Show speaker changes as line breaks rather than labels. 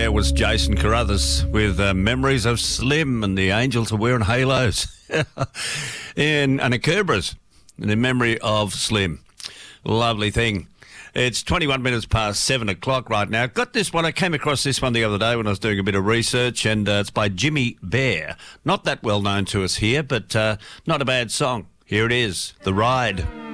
there was Jason Carruthers with Memories of Slim, and the Angels are wearing halos and Akubras in memory of Slim. Lovely thing. It's 21 minutes past 7 o'clock right now. Got this one. I came across this one the other day when I was doing a bit of research, and it's by Jimmy Bear. Not that well known to us here, but not a bad song. Here it is, The Ride.